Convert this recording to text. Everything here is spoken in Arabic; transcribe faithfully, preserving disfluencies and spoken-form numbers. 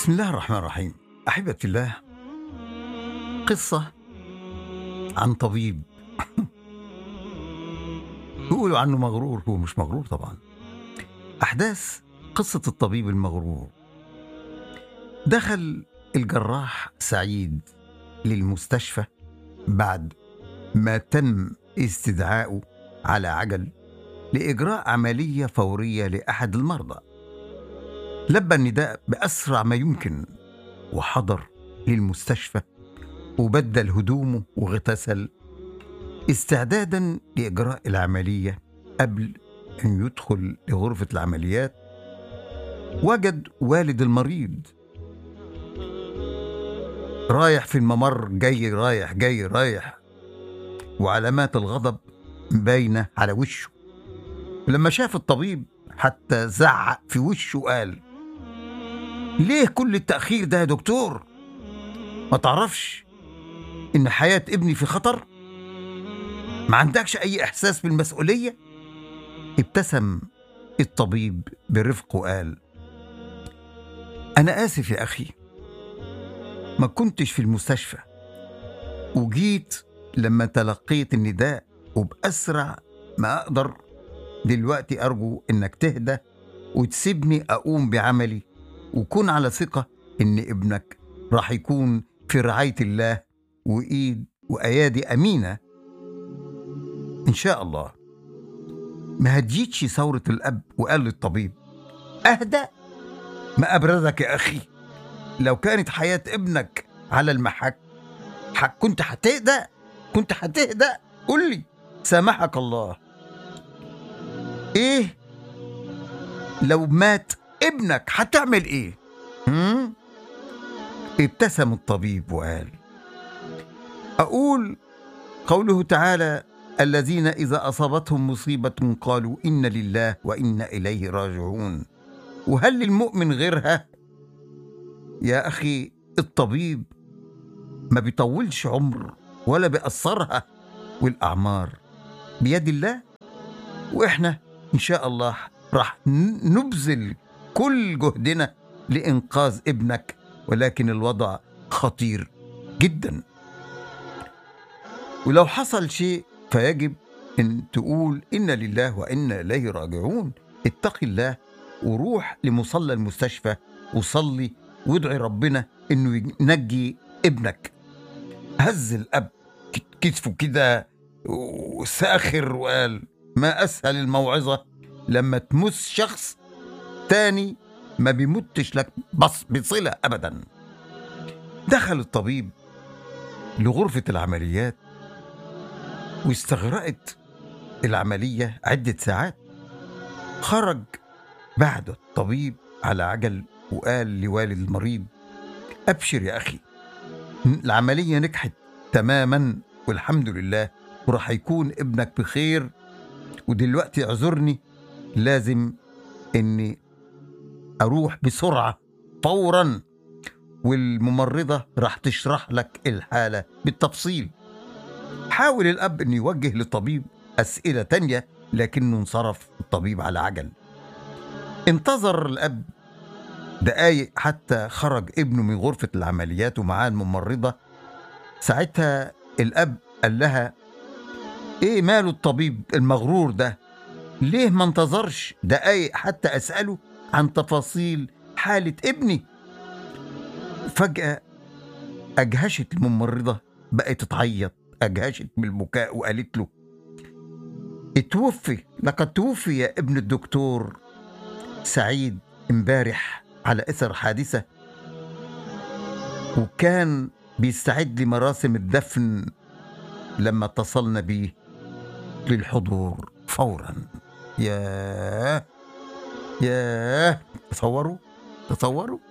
بسم الله الرحمن الرحيم. أحبة الله، قصة عن طبيب يقولوا عنه مغرور. هو مش مغرور طبعا. أحداث قصة الطبيب المغرور. دخل الجراح سعيد للمستشفى بعد ما تم استدعائه على عجل لإجراء عملية فورية لأحد المرضى. لبى النداء بأسرع ما يمكن وحضر للمستشفى وبدل هدومه واغتسل استعدادا لإجراء العملية. قبل أن يدخل لغرفة العمليات وجد والد المريض رايح في الممر، جاي رايح جاي رايح، وعلامات الغضب باينة على وشه. لما شاف الطبيب حتى زعق في وشه وقال: ليه كل التأخير ده يا دكتور؟ ما تعرفش إن حياة ابني في خطر؟ ما عندكش أي إحساس بالمسؤولية؟ ابتسم الطبيب برفق وقال: أنا آسف يا أخي، ما كنتش في المستشفى وجيت لما تلقيت النداء وبأسرع ما أقدر. دلوقتي أرجو إنك تهدى وتسيبني أقوم بعملي، وكون على ثقة إن ابنك راح يكون في رعاية الله وإيد وأيادي أمينة إن شاء الله. ما هديتش ثورة الأب وقال للطبيب: أهدى؟ ما أبردك يا أخي، لو كانت حياة ابنك على المحك حك كنت هتهدى كنت هتهدى قل لي سامحك الله. إيه لو مات ابنك هتعمل إيه؟ هم؟ ابتسم الطبيب وقال: أقول قوله تعالى: الذين إذا أصابتهم مصيبة قالوا إن لله وإنا إليه راجعون، وهل للمؤمن غيرها؟ يا أخي، الطبيب ما بيطولش عمر ولا بيأثرها، والأعمار بيد الله، وإحنا إن شاء الله راح نبذل كل جهدنا لإنقاذ ابنك، ولكن الوضع خطير جدا، ولو حصل شيء فيجب أن تقول إن لله وإنا إليه راجعون. اتق الله وروح لمصلى المستشفى وصلي وادعي ربنا إنه ينجي ابنك. هز الأب كتفه كده وساخر وقال: ما أسهل الموعظة لما تمس شخص تاني ما بيمتش لك بس بصلة أبدا. دخل الطبيب لغرفة العمليات واستغرقت العملية عدة ساعات. خرج بعد الطبيب على عجل وقال لوالد المريض: أبشر يا أخي، العملية نجحت تماما والحمد لله، وراح يكون ابنك بخير، ودلوقتي اعذرني لازم اني اروح بسرعة فورا، والممرضة راح تشرح لك الحالة بالتفصيل. حاول الأب أن يوجه للطبيب أسئلة تانية لكنه انصرف الطبيب على عجل. انتظر الأب دقايق حتى خرج ابنه من غرفة العمليات ومعاه الممرضة. ساعتها الأب قال لها: إيه ماله الطبيب المغرور ده؟ ليه ما انتظرش دقايق حتى أسأله عن تفاصيل حالة ابني؟ فجأة أجهشت الممرضة، بقت تعيط، أجهشت بالبكاء وقالت له: اتوفي لقد توفي يا ابن الدكتور سعيد امبارح على إثر حادثة، وكان بيستعد لمراسم الدفن لما اتصلنا بيه للحضور فورا. ياه ياه تصوروا تصوروا